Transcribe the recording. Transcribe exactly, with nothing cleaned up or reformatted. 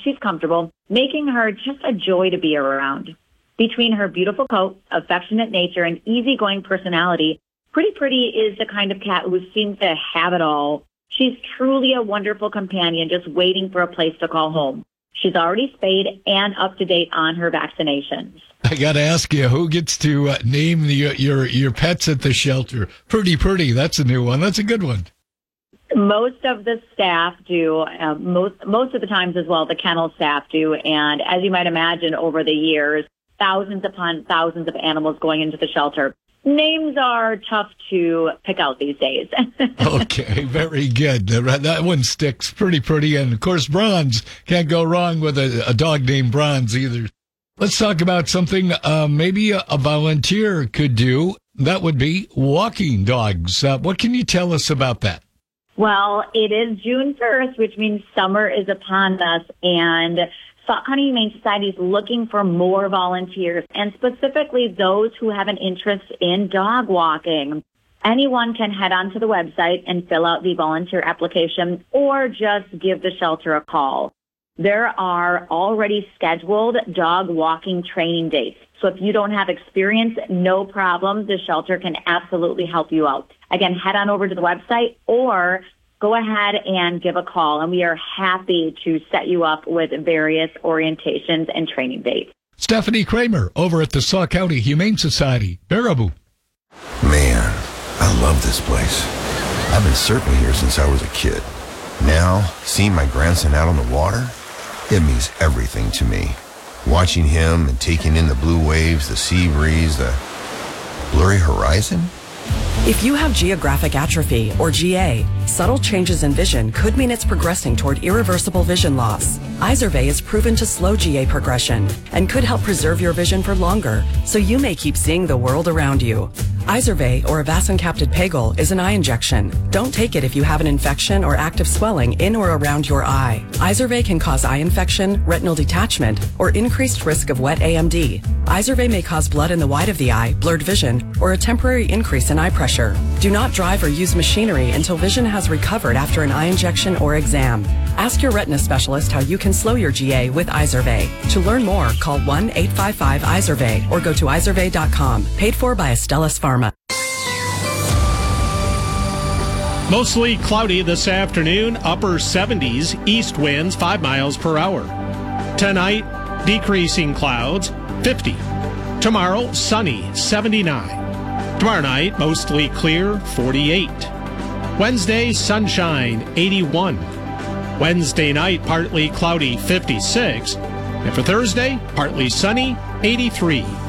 she's comfortable, making her just a joy to be around. Between her beautiful coat, affectionate nature, and easygoing personality, Pretty Pretty is the kind of cat who seems to have it all. She's truly a wonderful companion, just waiting for a place to call home. She's already spayed and up to date on her vaccinations. I got to ask you, who gets to uh, name the, your your pets at the shelter? Pretty Pretty, that's a new one. That's a good one. Most of the staff do. Uh, most most of the times as well, the kennel staff do. And as you might imagine, over the years, thousands upon thousands of animals going into the shelter. Names are tough to pick out these days. Okay, very good. That one sticks. Pretty Pretty. And, of course, Bronze. Can't go wrong with a, a dog named Bronze either. Let's talk about something uh, maybe a, a volunteer could do. That would be walking dogs. Uh, what can you tell us about that? Well, it is June first, which means summer is upon us, and Sauk County Humane Society is looking for more volunteers, and specifically those who have an interest in dog walking. Anyone can head onto the website and fill out the volunteer application or just give the shelter a call. There are already scheduled dog walking training dates. So if you don't have experience, no problem. The shelter can absolutely help you out. Again, head on over to the website or go ahead and give a call, and we are happy to set you up with various orientations and training dates. Stephanie Kramer over at the Sauk County Humane Society, Baraboo. Man, I love this place. I've been surfing here since I was a kid. Now, seeing my grandson out on the water, it means everything to me. Watching him and taking in the blue waves, the sea breeze, the blurry horizon. If you have geographic atrophy, or G A, subtle changes in vision could mean it's progressing toward irreversible vision loss. Izervay is proven to slow G A progression and could help preserve your vision for longer, so you may keep seeing the world around you. Izervay, or avacincaptad pegol, is an eye injection. Don't take it if you have an infection or active swelling in or around your eye. Izervay can cause eye infection, retinal detachment, or increased risk of wet A M D. Izervay may cause blood in the white of the eye, blurred vision, or a temporary increase in eye pressure. Do not drive or use machinery until vision has recovered after an eye injection or exam. Ask your retina specialist how you can slow your G A with Izervay. To learn more, call one eight five five Izervay or go to izervay dot com. Paid for by Astellas Pharma. Mostly cloudy this afternoon, upper seventies, east winds five miles per hour. Tonight, decreasing clouds, fifty. Tomorrow, sunny, seventy-nine. Tomorrow night, mostly clear, forty-eight. Wednesday, sunshine, eighty-one. Wednesday night, partly cloudy, fifty-six. And for Thursday, partly sunny, eighty-three.